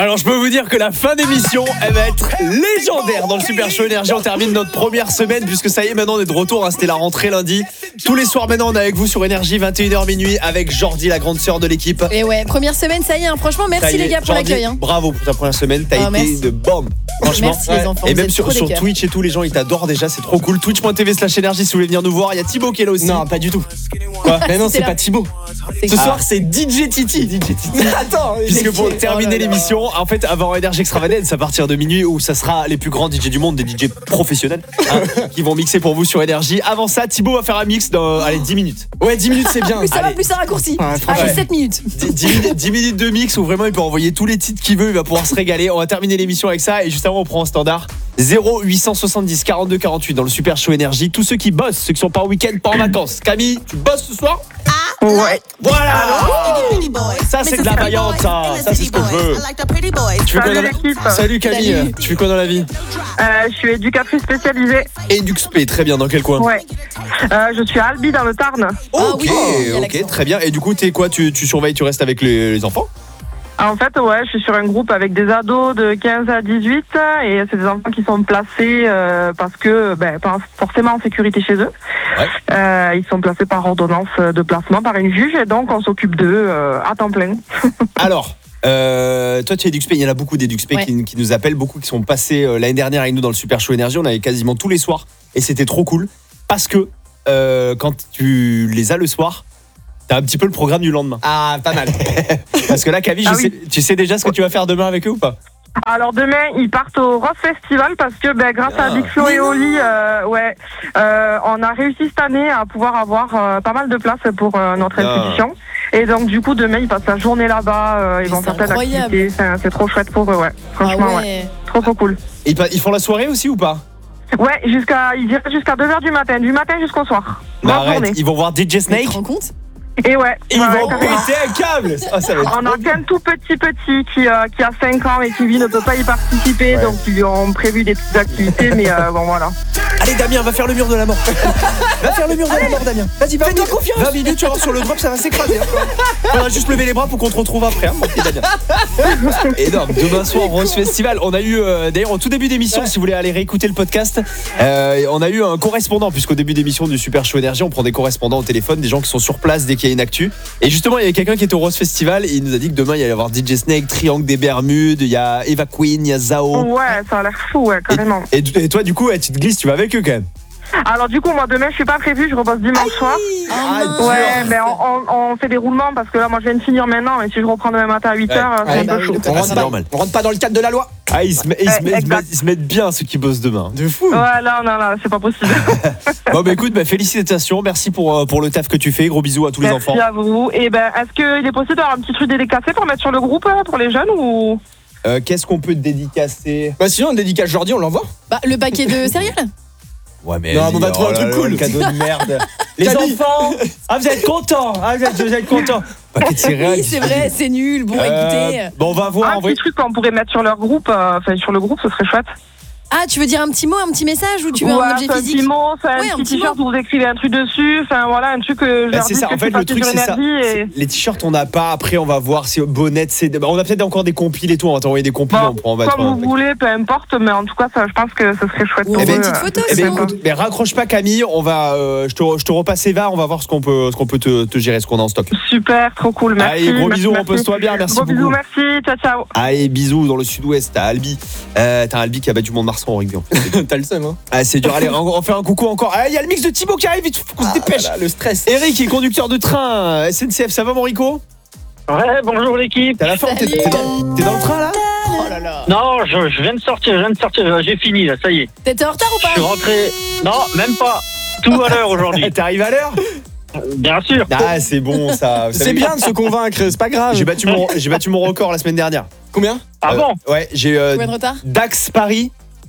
Alors je peux vous dire que la fin d'émission, elle va être légendaire dans le Super Show Énergie. On termine notre première semaine puisque ça y est, maintenant on est de retour, C'était la rentrée lundi. Tous les soirs maintenant on est avec vous sur Énergie, 21h minuit, avec Jordi, la grande sœur de l'équipe. Et ouais, première semaine, ça y est, franchement merci les gars pour Jordi, l'accueil. Bravo pour ta première semaine, t'as été merci. de bombe. Franchement, merci les enfants. et même sur Twitch et tout, les gens ils t'adorent déjà, c'est trop cool. Twitch.tv/énergie si vous voulez venir nous voir. Il y a Thibaut qui est là aussi. Non, pas du tout. Quoi? Mais non, c'est là. pas Thibaut. Ce soir, c'est DJ Titi. Attends, Puisque pour terminer oh là là. l'émission, en fait, avant Energy Extravagance à partir de minuit, où ça sera les plus grands DJ du monde, des DJ professionnels, qui vont mixer pour vous sur Énergie. Avant ça, Thibaut va faire un mix dans 10 minutes. Ouais, 10 minutes, c'est bien. Plus ça va, Allez. plus ça raccourcit. Ouais, franchement. Allez, 7 minutes. 10 minutes de mix où vraiment il peut envoyer tous les titres qu'il veut, il va pouvoir se régaler. On va terminer l'émission avec ça et juste avant on prend un standard 0870 42 48 dans le Super Show Énergie. Tous ceux qui bossent, ceux qui sont pas en week-end, pas en vacances. Camille, tu bosses ce soir? Ouais. Voilà. Ça c'est de la vaillante, ça c'est ce que je veux. Tu fais quoi dans la... Salut Camille. Salut. Tu fais quoi dans la vie? Je suis éducatrice spécialisée. Eduxp, très bien, dans quel coin? Ouais. Je suis à Albi dans le Tarn. Ah oui, il y a Ok, l'accent. très bien. Et du coup, t'es quoi? Tu surveilles, tu restes avec les enfants? En fait, ouais, je suis sur un groupe avec des ados de 15 à 18 et c'est des enfants qui sont placés parce que, pas forcément en sécurité chez eux. Ouais. Ils sont placés par ordonnance de placement par une juge et donc on s'occupe d'eux à temps plein. Alors, toi tu es Eduxp, il y en a beaucoup d'Eduxp Ouais. qui nous appellent, beaucoup qui sont passés l'année dernière avec nous dans le Super Show Énergie. On avait quasiment tous les soirs et c'était trop cool parce que quand tu les as le soir, t'as un petit peu le programme du lendemain. Ah, pas mal. Parce que là, Camille, tu sais déjà ce que tu vas faire demain avec eux ou pas? Alors demain, ils partent au Rose Festival parce que grâce à Big Flo et Oli, on a réussi cette année à pouvoir avoir pas mal de place pour notre institution. Et donc du coup, demain, ils passent la journée là-bas, ils Mais vont c'est faire plein incroyable. d'activités. C'est trop chouette pour eux, ouais. Ah Franchement, ouais. ouais. Trop cool. Et ils font la soirée aussi ou pas? Ouais, ils iraient jusqu'à 2h du matin jusqu'au soir. Bah Bonne journée. arrête, ils vont voir DJ Tu te Snake rends compte? Et ouais. et ils ouais, vont carrément. péter un câble. Ah, ça va être On a qu'un tout petit qui a 5 ans et qui lui ne peut pas y participer, donc ils lui ont prévu des petites activités, mais bon voilà. Allez Damien, va faire le mur de la mort. Va faire le mur de la mort Damien. Vas-y, va. Fais-toi confiance. 20 minutes, tu vas voir sur le drop, ça va s'écraser. On va juste lever les bras pour qu'on te retrouve après. Ok, Damien. Énorme. Demain soir, Rose Festival. On a eu, d'ailleurs, au tout début d'émission, si vous voulez aller réécouter le podcast, on a eu un correspondant, puisqu'au début d'émission du Super Show Énergie, on prend des correspondants au téléphone, des gens qui sont sur place dès qu'il y a une actu. Et justement, il y avait quelqu'un qui était au Rose Festival et il nous a dit que demain, il y allait y avoir DJ Snake, Triangle des Bermudes, il y a Eva Queen, il y a Zao. Ouais, ça a l'air fou, ouais, carrément. Et toi, du coup, tu te glisses, tu vas avec eux quand même. Alors du coup, moi demain, je suis pas prévue, je repose dimanche soir. Ouais, mais on fait des roulements parce que là, moi, je viens de finir maintenant et si je reprends demain matin à 8h, c'est un peu chaud. C'est normal. On rentre pas dans le cadre de la loi. Ah, ils se mettent bien ceux qui bossent demain. De fou. Ouais, non, c'est pas possible. Bon, bah écoute, félicitations, merci pour le taf que tu fais. Gros bisous à tous les enfants. Merci à vous. Et est-ce qu'il est possible d'avoir un petit truc dédicacé pour mettre sur le groupe pour les jeunes ou... Qu'est-ce qu'on peut te dédicacer? Bah, sinon, on dédicace Jordi, on l'envoie. Bah, le paquet de céréales. Ouais, mais Non, on va trouver un truc cool. Le cadeau de merde. Les Camille. enfants, vous êtes contents. Vous êtes contents. Paquet de céréales. Oui, c'est vrai, c'est nul. Bon, écoutez. Bon, on va voir Un en vrai. petit truc qu'on pourrait mettre sur leur groupe, sur le groupe, ce serait chouette. Ah, tu veux dire un petit mot, un petit message ou tu veux un Voilà, objet c'est physique? un petit mot, c'est Ouais, un petit t-shirt où vous écrivez un truc dessus, enfin voilà, un truc que je leur C'est dis ça, que en je fait, suis le passée truc, sur c'est ça. Énergie et... Les t-shirts, on n'a pas. Après, on va voir si bonnet, on a peut-être encore des compiles et tout. On va t'envoyer des compiles. on va Comme vous voulez, peu importe, mais en tout cas, ça, je pense que ce serait chouette. Ou pour on fait eux, une petite photo, Eh ben, sinon. écoute, mais raccroche pas Camille, on va, je te repasse Eva, on va voir ce qu'on peut te gérer, ce qu'on a en stock. Super, trop cool, merci. Allez, gros merci, bisous, merci. repose-toi bien, merci Gros beaucoup. bisous, merci, ciao, ciao. Allez, bisous dans le sud-ouest, t'as Albi. T'as Albi qui a battu Mont-de-Marsan en rugby. En fait. T'as le seum, hein. Ah, c'est dur, allez, on fait un coucou encore. Ah, il y a le mix de Thibaut qui arrive, il faut qu'on se dépêche. Le stress. Eric est conducteur de train, SNCF, ça va mon Rico? Ouais, bonjour l'équipe. T'es à la fin, t'es dans le train là? Oh là là. Non, je viens de sortir, j'ai fini là, ça y est. T'étais en retard ou Je suis pas? rentré. Non, même pas. Tout à l'heure aujourd'hui. T'arrives à l'heure? Bien sûr. Ah, c'est bon ça. Vous C'est savez, bien de se convaincre, c'est pas grave. J'ai battu mon record la semaine dernière. Combien? Ah bon? Ouais, j'ai Combien de retard? Dax Paris.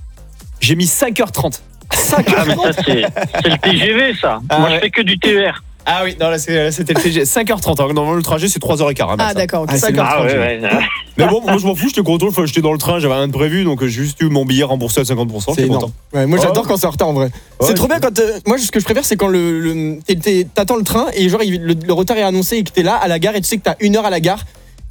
J'ai mis 5h30. Ah, mais ça, c'est le TGV ça. Ah, Moi ouais. je fais que du TER. Ah oui, non là c'était le TG. 5h30. Hein. Normalement le trajet c'est 3h15. Hein, Ah, d'accord, ok. Ah, 5h30. Ah ouais, ouais. Mais bon, moi je m'en fous, j'étais content. Enfin, j'étais dans le train, j'avais rien de prévu, donc j'ai juste eu mon billet remboursé à 50%. C'est J'étais énorme. content. Ouais, moi Ouais. j'adore quand c'est en retard en vrai. Ouais. C'est trop bien quand. Moi ce que je préfère c'est quand t'attends le train et genre le retard est annoncé et que t'es là à la gare et tu sais que t'as 1 heure à la gare.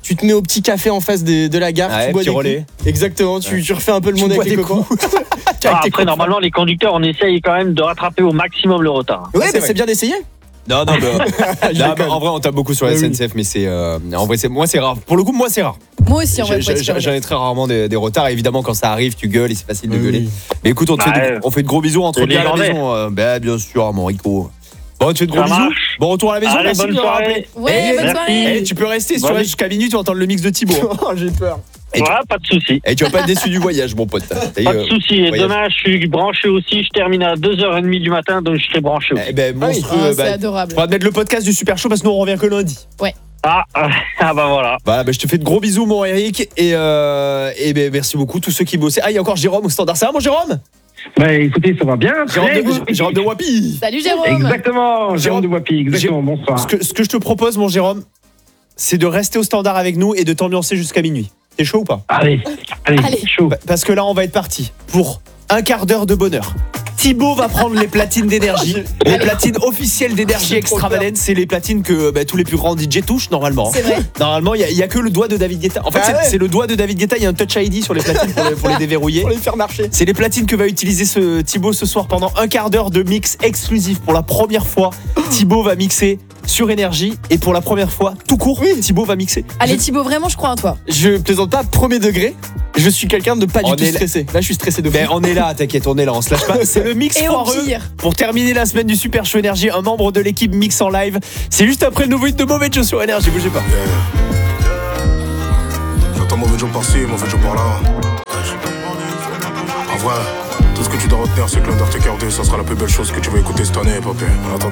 tu te mets au petit café en face de la gare, Ouais, tu bois petit des relais. coups. Exactement, tu refais un peu le Tu monde bois avec les des copains. Après, normalement, les conducteurs, on essaye quand même de rattraper au maximum le retard. Ouais, c'est mais vrai. c'est bien d'essayer. Non, mais, Je non, mais déconne. en vrai, on tape beaucoup sur la Oui, oui. SNCF, mais c'est en vrai, moi, c'est rare. Pour le coup, moi, c'est rare. Moi aussi, en vrai. pour être J'en ai très rarement des retards. Évidemment, quand ça arrive, tu gueules et c'est facile de Oui, gueuler. oui. Mais écoute, on te Bah, on fait de gros bisous, entre c'est bien à la légendaire. maison. Bien sûr, mon Rico. Bon, on te fait de gros Ça bisous. marche. Bon retour à la maison. Allez, Merci de bonne nous avoir soirée. rappelé. Ouais, Eh, bonne merci. soirée. Eh, tu peux rester si tu Vas-y. restes jusqu'à minuit, tu vas entendre le mix de Thibaut. Oh, j'ai peur. Et tu- Ouais, pas de souci. Et tu vas pas être déçu du voyage, mon pote. Et, Pas de souci. Et voyage. demain, je suis branché aussi. Je termine à 2h30 du matin, donc je serai branché aussi. Eh ben, monstrueux. Ah, c'est bah, adorable. on va te mettre le podcast du Super Show parce que nous on revient que lundi. Ah bah voilà. Voilà, bah, je te fais de gros bisous, mon Eric. Et ben, merci beaucoup, tous ceux qui bossaient. Ah, il y a encore Jérôme au standard. Ça va, mon Jérôme? Bah écoutez, ça va bien. Jérôme de Wapi. Salut Jérôme. Exactement, Jérôme de Wapi, exactement, bonsoir. Ce que je te propose, mon Jérôme, c'est de rester au standard avec nous et de t'ambiancer jusqu'à minuit. T'es chaud ou pas? Allez, Allez. chaud. Parce que là, on va être parti pour un quart d'heure de bonheur. Thibaut va prendre les platines d'énergie, les platines officielles d'énergie extravagante. C'est les platines que tous les plus grands DJ touchent normalement. C'est vrai. Normalement, il y a que le doigt de David Guetta. En fait, Ah ouais. c'est le doigt de David Guetta. Il y a un Touch ID sur les platines pour les déverrouiller. Pour les faire marcher. C'est les platines que va utiliser Thibaut ce soir pendant un quart d'heure de mix exclusif. Pour la première fois, Thibaut va mixer sur énergie et pour la première fois, tout court, Thibaut va mixer. Allez Thibaut, vraiment, je crois en toi. Je plaisante pas, premier degré. Je suis quelqu'un de pas On du tout est là. stressé. Là, je suis stressé de fou. Mais on est là, t'inquiète, on est là, on se lâche pas. C'est le mix Et au foireux. pire. Pour terminer la semaine du Super Show Énergie, un membre de l'équipe mix en live. C'est juste après le nouveau hit de Mauvais Joe sur Énergie, bougez pas. J'entends mauvais Joe par-ci, mauvais Joe par-là. En vrai, tout ce que tu dois retenir, c'est que l'Undertaker 2, ça sera la plus belle chose que tu vas écouter cette année, papé. En attendant.